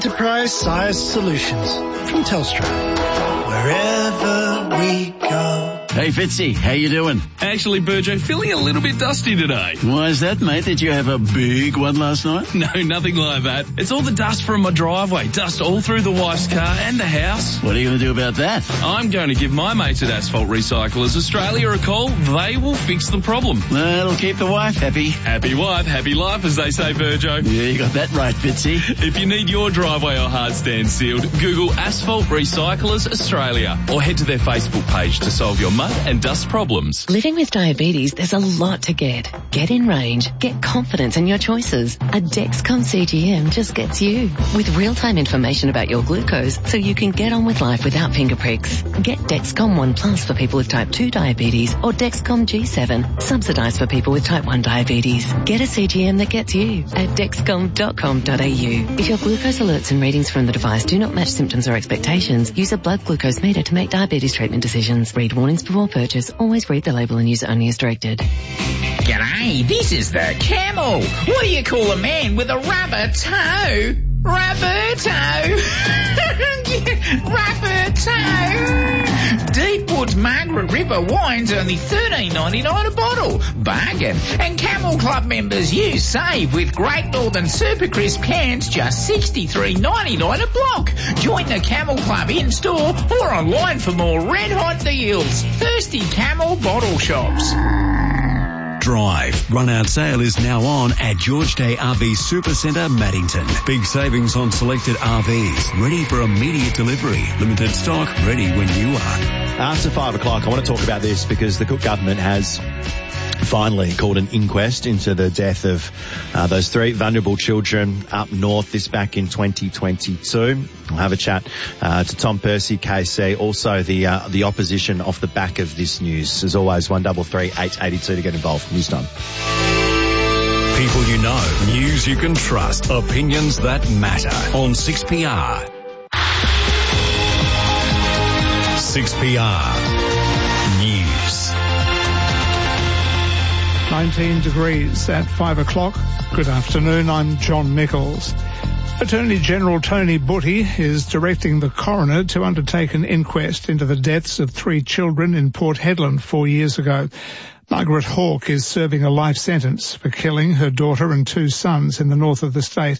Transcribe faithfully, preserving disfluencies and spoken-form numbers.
Enterprise Size Solutions from Telstra. Wherever we go. Hey, Fitzy, how you doing? Actually, Burjo, feeling a little bit dusty today. Why is that, mate? Did you have a big one last night? No, nothing like that. It's all the dust from my driveway. Dust all through the wife's car and the house. What are you going to do about that? I'm going to give my mates at Asphalt Recyclers Australia a call. They will fix the problem. That'll keep the wife happy. Happy wife, happy life, as they say, Burjo. Yeah, you got that right, Fitzy. If you need your driveway or hard stand sealed, Google Asphalt Recyclers Australia or head to their Facebook page to solve your mud and dust problems. Living with diabetes, there's a lot to get. Get in range. Get confidence in your choices. A Dexcom C G M just gets you. With real-time information about your glucose so you can get on with life without finger pricks. Get Dexcom One Plus for people with type two diabetes or Dexcom G seven, subsidised for people with type one diabetes. Get a C G M that gets you at dexcom dot com dot a u. If your glucose alerts and readings from the device do not match symptoms or expectations, use a blood glucose meter to make diabetes treatment decisions. Read warnings before purchase. Always read the label and use it only as directed. G'day, this is the Camel. What do you call a man with a rubber toe? Rubber-toe. Rubber toe. Deepwood's Margaret River wine's only thirteen ninety-nine a bottle. Bargain. And Camel Club members, you save with Great Northern Super Crisp cans, just sixty-three ninety-nine a block. Join the Camel Club in store or online for more red hot deals. Thirsty Camel bottle shops. Drive. Run-out sale is now on at George Day R V Supercentre, Maddington. Big savings on selected R Vs. Ready for immediate delivery. Limited stock, ready when you are. After five o'clock, I want to talk about this because the Cook government has finally called an inquest into the death of uh, those three vulnerable children up north, this back in twenty twenty-two. I'll have a chat uh, to Tom Percy, K C, also the uh, the opposition off the back of this news. As always, one double three eight eighty two to get involved. News time. People you know, news you can trust, opinions that matter on six P R. six P R News. nineteen degrees at five o'clock. Good afternoon, I'm John Nichols. Attorney General Tony Butty is directing the coroner to undertake an inquest into the deaths of three children in Port Hedland four years ago. Margaret Hawke is serving a life sentence for killing her daughter and two sons in the north of the state.